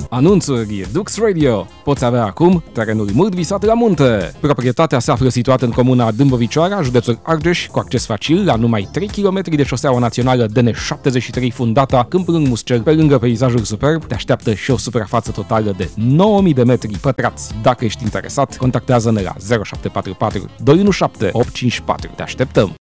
Anunțuri Dux Radio. Poți avea acum terenuri mult visate la munte. Proprietatea se află situată în comuna Dâmbovicoara, județul Argeș, cu acces facil la numai 3 km de șoseaua națională DN73 fundata Câmp Lâng Muscer. Pe lângă peisajul superb, te așteaptă și o suprafață totală de 9000 de metri pătrați. Dacă ești interesat, contactează-ne la 0744 217 854. Te așteptăm!